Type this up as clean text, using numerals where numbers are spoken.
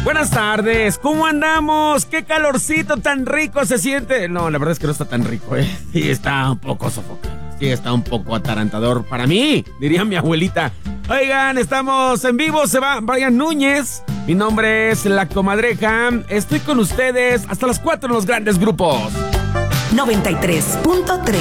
Buenas tardes, ¿cómo andamos? ¿Qué calorcito tan rico se siente? No, la verdad es que no está tan rico, ¿eh? Sí, está un poco sofocado. Sí, está un poco atarantador para mí, diría mi abuelita. Oigan, estamos en vivo, se va Brian Núñez. Mi nombre es La Comadreja. Estoy con ustedes hasta las 4 en los grandes grupos. 93.3